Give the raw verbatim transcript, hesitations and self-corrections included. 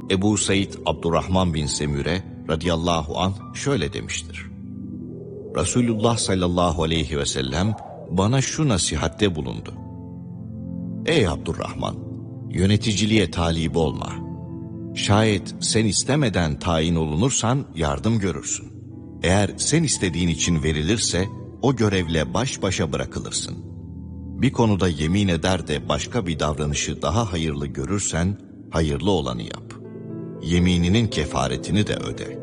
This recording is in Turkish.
Ebu Said Abdurrahman bin Semüre radıyallahu anh şöyle demiştir. Resulullah sallallahu aleyhi ve sellem bana şu nasihatte bulundu. Ey Abdurrahman, yöneticiliğe talip olma. Şayet sen istemeden tayin olunursan yardım görürsün. Eğer sen istediğin için verilirse o görevle baş başa bırakılırsın. Bir konuda yemin eder de başka bir davranışı daha hayırlı görürsen hayırlı olanı yap. Yemininin kefaretini de öde.